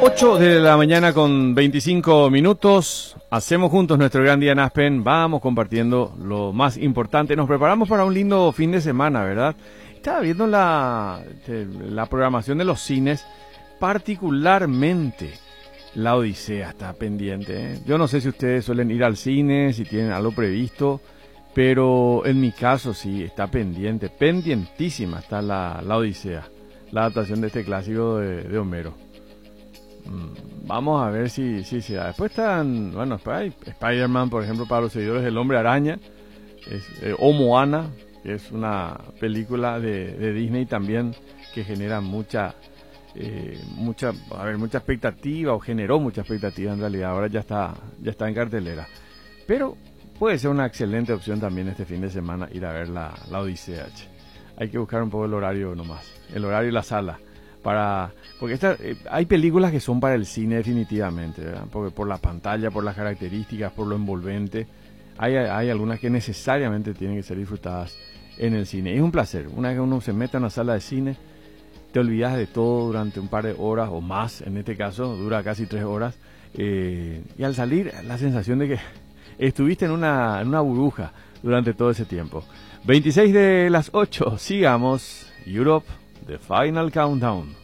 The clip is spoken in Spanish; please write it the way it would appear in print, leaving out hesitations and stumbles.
8 de la mañana con 25 minutos. Hacemos juntos nuestro gran día en Aspen. Vamos compartiendo lo más importante. Nos preparamos para un lindo fin de semana, ¿verdad? Estaba viendo la programación de los cines, particularmente La Odisea está pendiente, ¿eh? Yo no sé si ustedes suelen ir al cine, si tienen algo previsto, pero en mi caso sí, está pendiente, pendientísima está la Odisea, la adaptación de este clásico de Homero. Vamos a ver si se da. Después están, bueno, Spider-Man, por ejemplo, para los seguidores del Hombre Araña, o Moana, que es una película de Disney también que genera mucha expectativa, o generó mucha expectativa en realidad. Ahora ya está en cartelera, pero puede ser una excelente opción también este fin de semana ir a ver la Odisea. Hay que buscar un poco el horario nomás, el horario y la sala, porque hay películas que son para el cine definitivamente, ¿verdad? Porque por la pantalla, por las características, por lo envolvente, hay algunas que necesariamente tienen que ser disfrutadas en el cine. Es un placer, una vez que uno se mete en una sala de cine, te olvidas de todo durante un par de horas o más. En este caso dura casi 3 horas, y al salir la sensación de que estuviste en una burbuja durante todo ese tiempo. 26 de las 8, sigamos Europe, The Final Countdown.